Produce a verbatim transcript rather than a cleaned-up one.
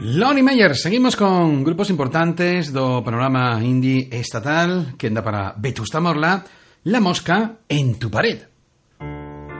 Lonnie Meyer, seguimos con grupos importantes do panorama indie estatal que anda para Vetusta Morla, La Mosca en tu pared.